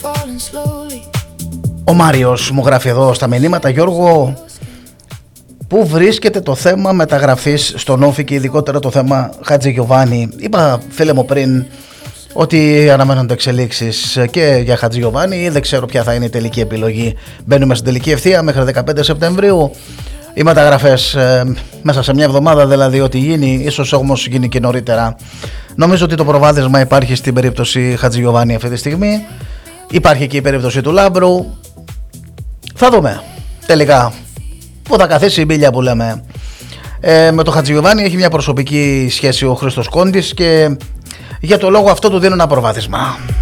Ο Μάριος μου γράφει εδώ στα μηνύματα: Γιώργο, πού βρίσκεται το θέμα μεταγραφής στον Όφη και ειδικότερα το θέμα Χατζηγιοβάνι? Είπα, φίλε μου, πριν ότι αναμένονται εξελίξεις και για Χατζηγιοβάνι. Δεν ξέρω ποια θα είναι η τελική επιλογή. Μπαίνουμε στην τελική ευθεία μέχρι 15 Σεπτεμβρίου. Οι μεταγραφές μέσα σε μια εβδομάδα, δηλαδή, ό,τι γίνει, ίσως όμως γίνει και νωρίτερα. Νομίζω ότι το προβάδισμα υπάρχει στην περίπτωση Χατζηγιοβάνι αυτή τη στιγμή. Υπάρχει και η περίπτωση του Λάμπρου. Θα δούμε τελικά που θα καθίσει η μπίλια που λέμε. Με το Χατζηγιοβάνι έχει μια προσωπική σχέση ο Χρήστος Κόντης και για το λόγο αυτό του δίνω ένα προβάδισμα.